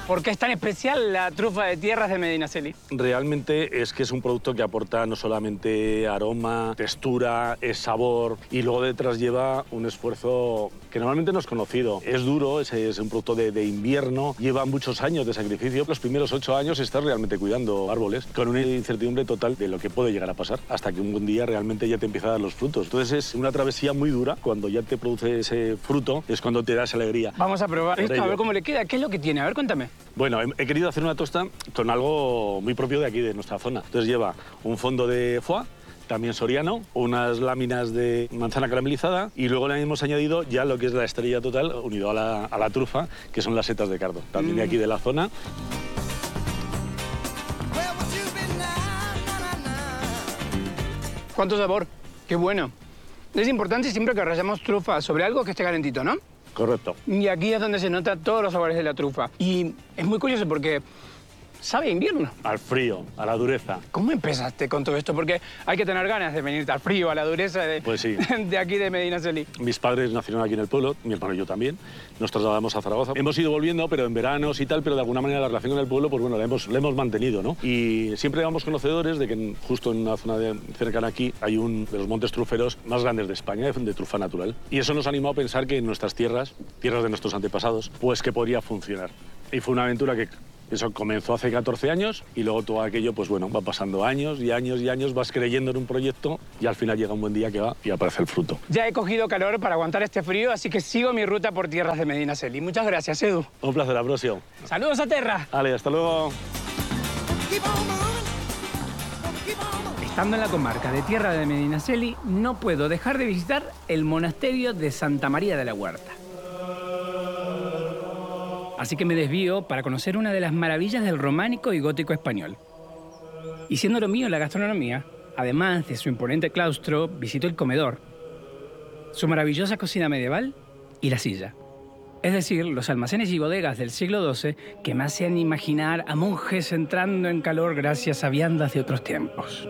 ¿Por qué es tan especial la trufa de tierras de Medinaceli? Realmente es que es un producto que aporta no solamente aroma, textura, es sabor y luego detrás lleva un esfuerzo que normalmente no es conocido. Es duro, es un producto de invierno, lleva muchos años de sacrificio. Los primeros 8 años estás realmente cuidando árboles con una incertidumbre total de lo que puede llegar a pasar hasta que un buen día realmente ya te empieza a dar los frutos. Entonces es una travesía muy dura. Cuando ya te produce ese fruto es cuando te da esa alegría. Vamos a probar esto, a ver cómo le queda. ¿Qué es lo que tiene? A ver, cuéntame. Bueno, he querido hacer una tosta con algo muy propio de aquí, de nuestra zona. Entonces lleva un fondo de foie, también soriano, unas láminas de manzana caramelizada y luego le hemos añadido ya lo que es la estrella total unido a la trufa, que son las setas de cardo, también de aquí de la zona. ¿Cuánto sabor? ¡Qué bueno! Es importante siempre que rallamos trufa sobre algo que esté calentito, ¿no? Correcto. Y aquí es donde se nota todos los sabores de la trufa. Y es muy curioso porque sabe a invierno. Al frío, a la dureza. ¿Cómo empezaste con todo esto? Porque hay que tener ganas de venirte al frío, a la dureza de, pues sí. de aquí de Medinaceli. Mis padres nacieron aquí en el pueblo, mi hermano y yo también. Nos trasladamos a Zaragoza. Hemos ido volviendo, pero en veranos y tal, pero de alguna manera la relación con el pueblo, pues bueno, la hemos mantenido, ¿no? Y siempre éramos conocedores de que justo en una zona cercana aquí hay uno de los montes truferos más grandes de España, de trufa natural. Y eso nos animó a pensar que en nuestras tierras de nuestros antepasados, pues que podría funcionar. Y fue una aventura que eso comenzó hace 14 años y luego todo aquello, pues bueno, va pasando años y años y años, vas creyendo en un proyecto y al final llega un buen día que va y aparece el fruto. Ya he cogido calor para aguantar este frío, así que sigo mi ruta por tierras de Medinaceli. Muchas gracias, Edu. Un placer, Ambrosio. ¡Saludos a Terra! Vale, hasta luego. Estando en la comarca de Tierra de Medinaceli, no puedo dejar de visitar el monasterio de Santa María de la Huerta. Así que me desvío para conocer una de las maravillas del románico y gótico español. Y siendo lo mío la gastronomía, además de su imponente claustro, visito el comedor, su maravillosa cocina medieval y la silla. Es decir, los almacenes y bodegas del siglo XII que me hacen imaginar a monjes entrando en calor gracias a viandas de otros tiempos.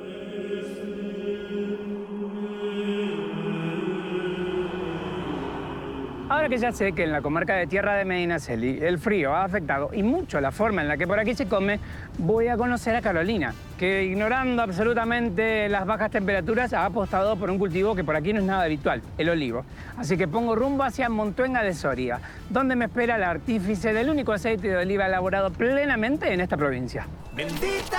Ahora que ya sé que en la comarca de Tierra de Medinaceli el frío ha afectado y mucho la forma en la que por aquí se come, voy a conocer a Carolina, que ignorando absolutamente las bajas temperaturas ha apostado por un cultivo que por aquí no es nada habitual, el olivo. Así que pongo rumbo hacia Montuenga de Soria, donde me espera el artífice del único aceite de oliva elaborado plenamente en esta provincia. Bendita